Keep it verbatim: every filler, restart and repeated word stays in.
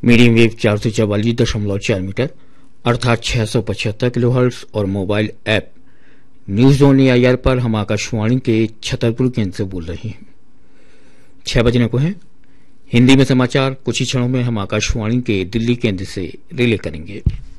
Medium wave चार सौ चवालीस दशमलव चार मीटर अर्थात छह सौ पचहत्तर किलोहर्ट्ज और mobile app news on AIR पर हम आकाशवाणी के छतरपुर केंद्र से बोल रहे हैं। छह बजने को है। हिंदी में समाचार कुछ ही क्षणों में हम आकाशवाणी के दिल्ली केंद्र से रिले करेंगे।